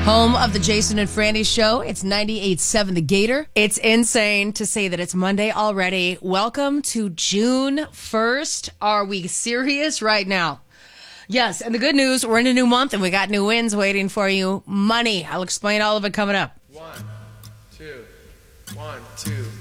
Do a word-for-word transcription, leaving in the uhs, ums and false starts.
Home of the Jason and Franny Show. It's ninety-eight point seven The Gator. It's insane to say that it's Monday already. Welcome to June first. Are we serious right now? Yes, and the good news, we're in a new month and we got new wins waiting for you. Money. I'll explain all of it coming up. One, two, one, two.